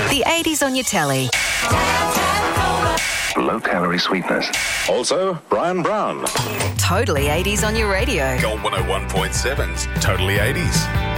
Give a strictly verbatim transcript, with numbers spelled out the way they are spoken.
The eighties on your telly. Low-calorie sweetness. Also, Brian Brown. Totally eighties on your radio. Gold one oh one point seven's Totally eighties.